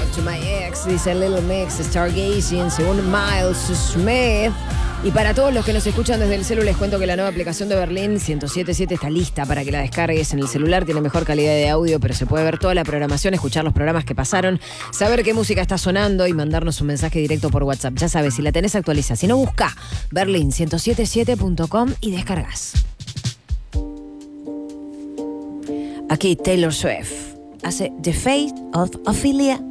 to my ex, dice Little Mix, Stargazing, según Miles Smith. Y para todos los que nos escuchan desde el celular, les cuento que la nueva aplicación de Berlín 107.7 está lista para que la descargues en el celular. Tiene mejor calidad de audio, pero se puede ver toda la programación, escuchar los programas que pasaron, saber qué música está sonando y mandarnos un mensaje directo por WhatsApp. Ya sabes, si la tenés, actualiza. Si no, busca berlin1077.com y descargas. Aquí Taylor Swift hace The Fate of Ophelia.